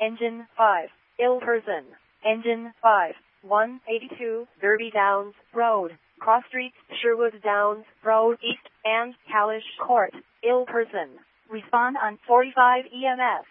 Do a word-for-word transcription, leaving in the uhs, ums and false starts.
Engine five, ill person. Engine five, one eighty-two, Derby Downs Road, Cross Street, Sherwood Downs Road East, and Kalish Court, ill person. Respond on forty-five E M S.